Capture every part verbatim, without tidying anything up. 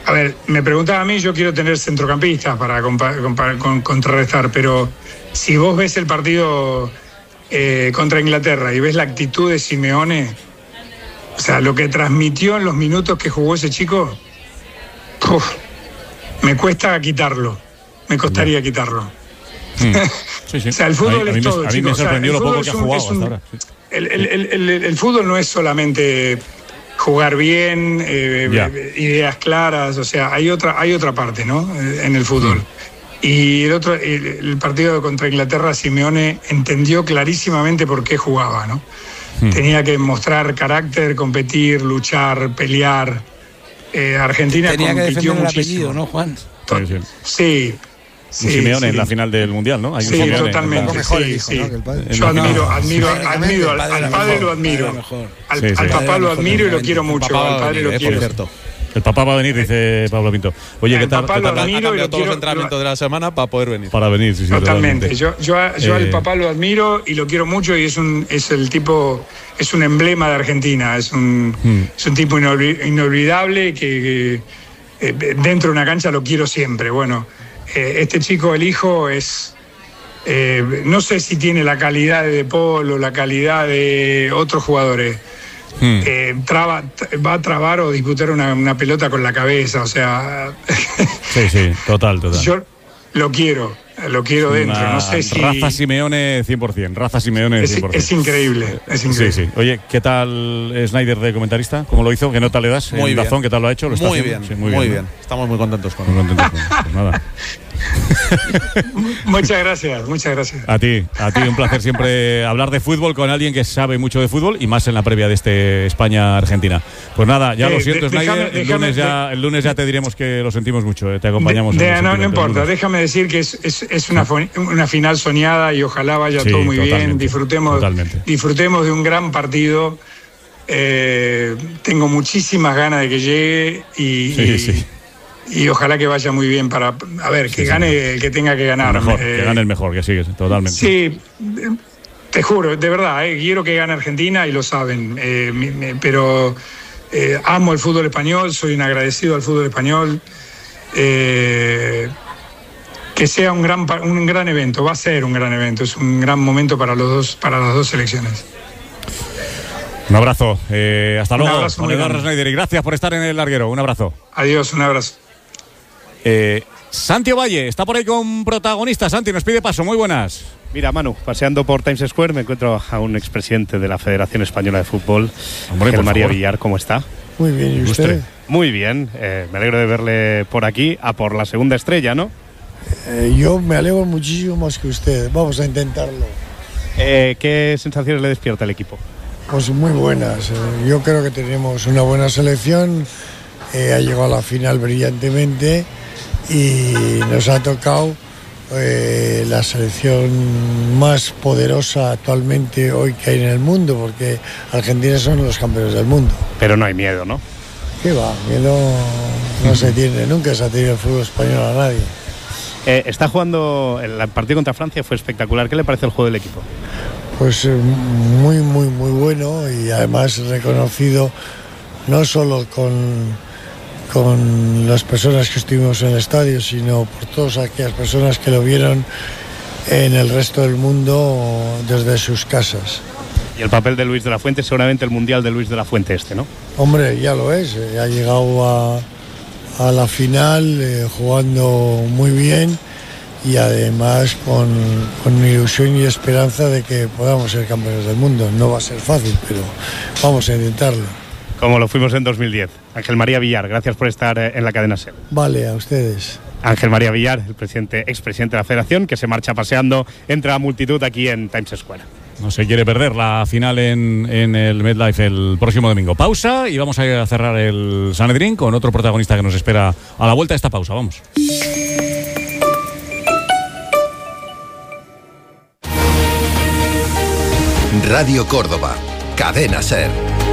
A ver, me preguntaba a mí, yo quiero tener centrocampistas para compa- compa- con- contrarrestar, pero si vos ves el partido eh, contra Inglaterra y ves la actitud de Simeone, o sea, lo que transmitió en los minutos que jugó ese chico, uf, me cuesta quitarlo, me costaría quitarlo. Mm. Sí, sí. O sea, el fútbol a, a es mí todo, me, a mí chicos. me sorprendió O sea, lo poco que ha un- jugado un- hasta ahora. Sí. El, el, el, el, el fútbol no es solamente jugar bien, eh, Ya. ideas claras, o sea, hay otra, hay otra parte, ¿no? En el fútbol. Mm. Y el otro, el, el partido contra Inglaterra, Simeone entendió clarísimamente por qué jugaba, ¿no? Mm. Tenía que mostrar carácter, competir, luchar, pelear. Eh, Argentina Tenía que compitió defender el muchísimo. apellido, ¿no, Juan? Sí, sí. Sí. Un Sí, Simeone sí. en la final del Mundial, ¿no? Hay un Sí, Simeone, totalmente. ¿verdad? Sí, hijo, sí. ¿no? Que el padre. Yo admiro, No, admiro, históricamente, admiro, el al, padre al era padre mejor, lo admiro. el padre mejor. Al, Sí, sí. al papá lo El admiro y lo padre quiero era mucho. Papá Al va a padre venir, lo eh, quiero. por cierto. El papá va a venir, dice Pablo Pinto. Oye, El ¿qué tal? papá ¿Qué lo tal? Ha admiro. y cambiado lo todos quiero- los entrenamientos de la semana para poder venir. Para venir, sí, sí, Totalmente. Yo, yo, a- yo Eh, al papá lo admiro y lo quiero mucho y es un es el tipo, es un emblema de Argentina. Es un, Hmm. es un tipo inolvi- inolvidable que, que, eh, dentro de una cancha lo quiero siempre. Bueno, eh, este chico, el hijo, es. Eh, no sé si tiene la calidad de De Paul o la calidad de otros jugadores. Hmm. Eh, traba, t- va a trabar o disputar una, una pelota con la cabeza, o sea, Sí, sí, total, total. yo lo quiero, lo quiero dentro, Una no sé si... Raza Simeone cien por ciento, raza Simeone es, cien por ciento. es increíble, es Sí, increíble. sí. Oye, ¿qué tal Snyder de comentarista? ¿Cómo lo hizo? ¿Qué nota le das? Muy en bien. Dazón, ¿qué tal lo ha hecho? ¿Lo está Muy haciendo? bien, Sí, muy, muy bien. bien. Estamos muy contentos con Muy él. contentos con él. Pues nada. Muchas gracias, muchas gracias. A ti, a ti, un placer siempre hablar de fútbol con alguien que sabe mucho de fútbol y más en la previa de este España-Argentina. Pues nada, ya Eh, lo siento, de- Snyder, déjame- el, déjame- lunes ya, el lunes ya te diremos que lo sentimos mucho, eh, te acompañamos. De- en de- el no, no sentimiento, importa, el lunes. déjame decir que es, es, es una, fo- una final soñada y ojalá vaya Sí, todo muy bien, totalmente, disfrutemos, totalmente. disfrutemos de un gran partido. Eh, tengo muchísimas ganas de que llegue y, Sí, y- sí. y ojalá que vaya muy bien para, a ver, que Sí, gane sí. el que tenga que ganar. El mejor, Eh, que gane el mejor, que sigues, totalmente. Sí, eh, te juro, de verdad, eh, quiero que gane Argentina y lo saben, eh, mi- mi- pero eh, amo el fútbol español, soy un agradecido al fútbol español. Eh, que sea un gran, pa- un gran evento, va a ser un gran evento, es un gran momento para, los dos, para las dos selecciones. Un abrazo, eh, hasta Un luego, abrazo Juan muy Eduardo grande. Snyder, y gracias por estar en el larguero, un abrazo. Adiós, un abrazo. Eh, Santi Ovalle está por ahí con protagonista. Santi, nos pide paso, muy buenas. Mira, Manu, paseando por Times Square me encuentro a un expresidente de la Federación Española de Fútbol, Hombre, Ángel por María favor. Villar. ¿Cómo está? Muy bien, ¿y Ilustre. usted? Muy bien, eh, me alegro de verle por aquí, a por la segunda estrella, ¿no? Eh, yo me alegro muchísimo más que usted. Vamos a intentarlo. Eh, ¿Qué sensaciones le despierta el equipo? Pues muy buenas. Eh, yo creo que tenemos una buena selección. Eh, ha llegado a la final brillantemente y nos ha tocado eh, la selección más poderosa actualmente hoy que hay en el mundo, porque Argentina son los campeones del mundo. Pero no hay miedo, ¿no? ¿Qué va? Miedo no se tiene. Nunca se ha tenido el fútbol español a nadie. Eh, está jugando, el partido contra Francia fue espectacular. ¿Qué le parece el juego del equipo? Pues eh, muy, muy, muy bueno y además reconocido no solo con, con las personas que estuvimos en el estadio, sino por todas aquellas personas que lo vieron en el resto del mundo desde sus casas. Y el papel de Luis de la Fuente, seguramente el mundial de Luis de la Fuente este, ¿no? Hombre, ya lo es, eh, ha llegado a, a la final eh, jugando muy bien y además con, con ilusión y esperanza de que podamos ser campeones del mundo. No va a ser fácil, pero vamos a intentarlo. Como lo fuimos en dos mil diez. Ángel María Villar, gracias por estar eh, en la cadena SER. Vale, a ustedes. Ángel María Villar, el presidente, expresidente de la Federación, que se marcha paseando entre la multitud aquí en Times Square. No se quiere perder la final en, en el MetLife el próximo domingo. Pausa y vamos a cerrar el Sanedrín con otro protagonista que nos espera a la vuelta de esta pausa. Vamos. Radio Córdoba, Cadena SER.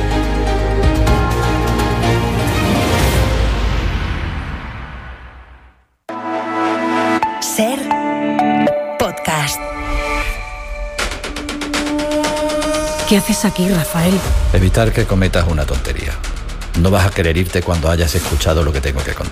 SER Podcast. ¿Qué haces aquí, Rafael? Evitar que cometas una tontería. No vas a querer irte cuando hayas escuchado lo que tengo que contar.